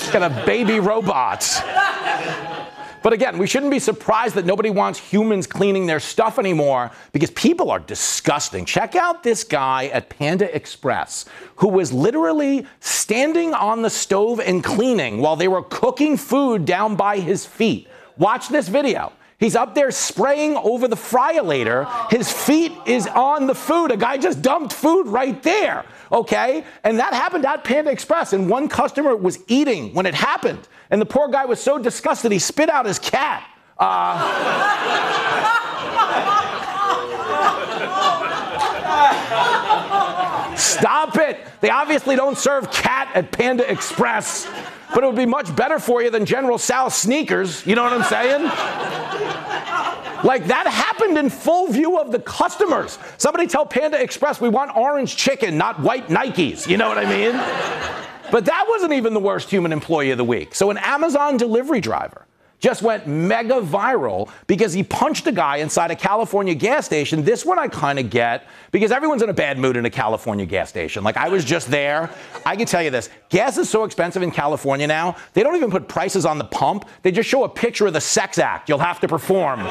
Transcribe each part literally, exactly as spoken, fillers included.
Got a baby robot. But again, we shouldn't be surprised that nobody wants humans cleaning their stuff anymore because people are disgusting. Check out this guy at Panda Express who was literally standing on the stove and cleaning while they were cooking food down by his feet. Watch this video. He's up there spraying over the fryolator. His feet is on the food. A guy just dumped food right there, okay? And that happened at Panda Express, and one customer was eating when it happened. And the poor guy was so disgusted, he spit out his cat. Uh, Stop it. They obviously don't serve cat at Panda Express, but it would be much better for you than General Sal's sneakers. You know what I'm saying? Like, that happened in full view of the customers. Somebody tell Panda Express we want orange chicken, not white Nikes. You know what I mean? But that wasn't even the worst human employee of the week. So an Amazon delivery driver just went mega viral because he punched a guy inside a California gas station. This one I kind of get because everyone's in a bad mood in a California gas station. Like, I was just there. I can tell you this. Gas is so expensive in California now, they don't even put prices on the pump. They just show a picture of the sex act you'll have to perform.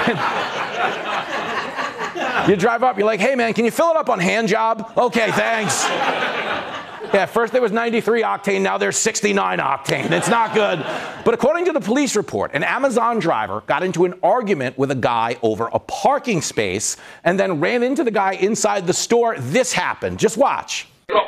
You drive up, you're like, hey, man, can you fill it up on hand job? Okay, thanks. Yeah, first there was ninety-three octane, now there's sixty-nine octane. It's not good. But according to the police report, an Amazon driver got into an argument with a guy over a parking space and then ran into the guy inside the store. This happened. Just watch.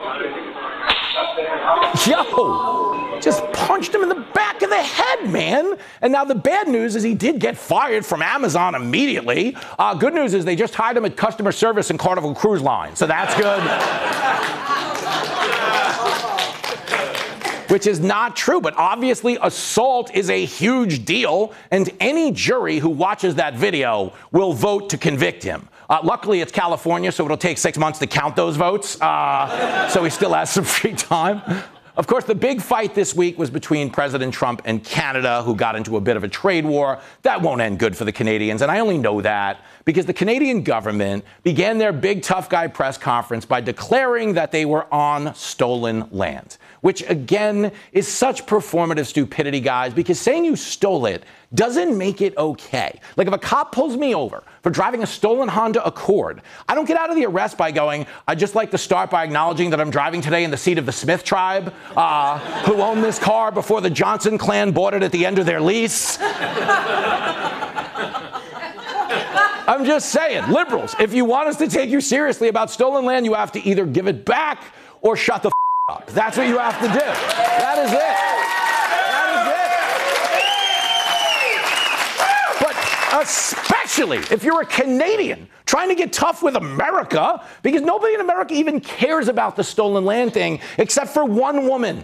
Yo! Just punched him in the back of the head, man. And now the bad news is he did get fired from Amazon immediately. Uh, good news is they just hired him at customer service in Carnival Cruise Line, so that's good. Which is not true, but obviously assault is a huge deal, and any jury who watches that video will vote to convict him. Uh, luckily, it's California, so it'll take six months to count those votes, uh, so he still has some free time. Of course, the big fight this week was between President Trump and Canada, who got into a bit of a trade war. That won't end good for the Canadians, and I only know that because the Canadian government began their big tough guy press conference by declaring that they were on stolen land, which again is such performative stupidity, guys, because saying you stole it doesn't make it okay. Like, if a cop pulls me over for driving a stolen Honda Accord, I don't get out of the arrest by going, I'd just like to start by acknowledging that I'm driving today in the seat of the Smith tribe, uh, who owned this car before the Johnson clan bought it at the end of their lease. I'm just saying, liberals, if you want us to take you seriously about stolen land, you have to either give it back or shut the f up. That's what you have to do. That is it. That is it. But especially if you're a Canadian trying to get tough with America, because nobody in America even cares about the stolen land thing except for one woman.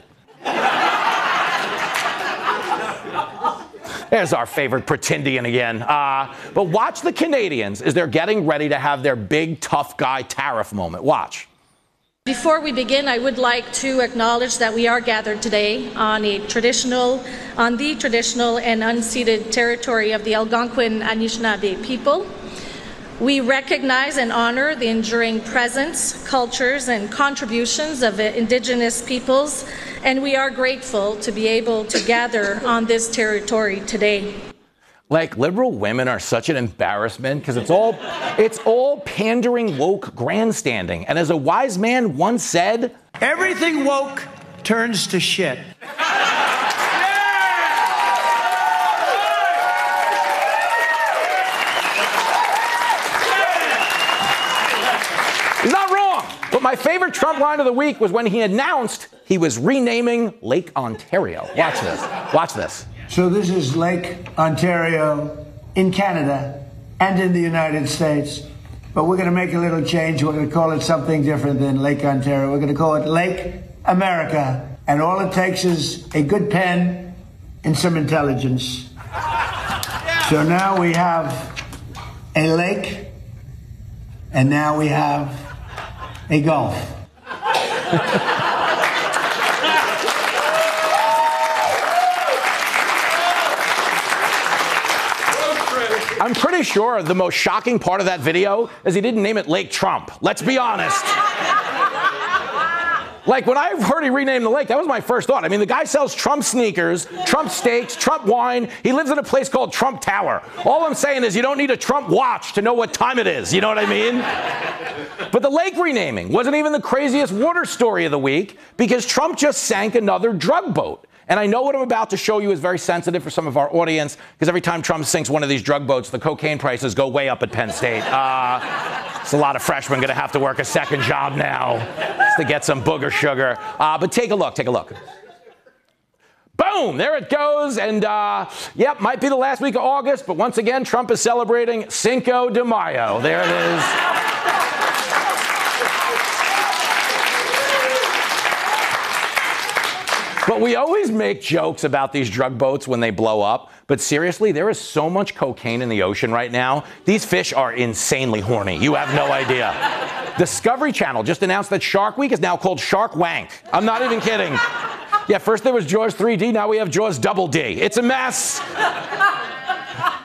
There's our favorite pretendian again. Uh, but watch the Canadians as they're getting ready to have their big tough guy tariff moment. Watch. Before we begin, I would like to acknowledge that we are gathered today on a traditional, on the traditional and unceded territory of the Algonquin Anishinaabe people. We recognize and honor the enduring presence, cultures, and contributions of Indigenous peoples, and we are grateful to be able to gather on this territory today. Like, liberal women are such an embarrassment because it's all, it's all pandering, woke grandstanding. And as a wise man once said, everything woke turns to shit. He's not wrong. But my favorite Trump line of the week was when he announced he was renaming Lake Ontario. Watch this. Watch this. So this is Lake Ontario in Canada and in the United States. But we're going to make a little change. We're going to call it something different than Lake Ontario. We're going to call it Lake America. And all it takes is a good pen and some intelligence. So now we have a lake, and now we have a Gulf. I'm pretty sure the most shocking part of that video is he didn't name it Lake Trump. Let's be honest. Like, when I heard he renamed the lake, that was my first thought. I mean, the guy sells Trump sneakers, Trump steaks, Trump wine. He lives in a place called Trump Tower. All I'm saying is you don't need a Trump watch to know what time it is. You know what I mean? But the lake renaming wasn't even the craziest water story of the week, because Trump just sank another drug boat. And I know what I'm about to show you is very sensitive for some of our audience, because every time Trump sinks one of these drug boats, the cocaine prices go way up at Penn State. Uh, it's a lot of freshmen going to have to work a second job now just to get some booger sugar. Uh, but take a look, take a look. Boom, there it goes. And, uh, yep, might be the last week of August, but once again, Trump is celebrating Cinco de Mayo. There it is. But we always make jokes about these drug boats when they blow up. But seriously, there is so much cocaine in the ocean right now. These fish are insanely horny. You have no idea. Discovery Channel just announced that Shark Week is now called Shark Wank. I'm not even kidding. Yeah, first there was Jaws three D, now we have Jaws Double D. It's a mess.